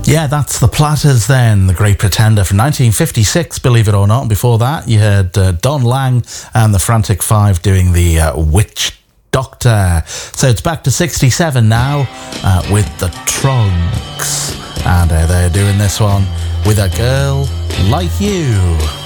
Yeah, that's The Platters then, The Great Pretender from 1956, believe it or not. And before that, you heard Don Lang and the Frantic Five doing the Witch Doctor. So it's back to 67 now with the Troggs. And they're doing this one, With a Girl Like You.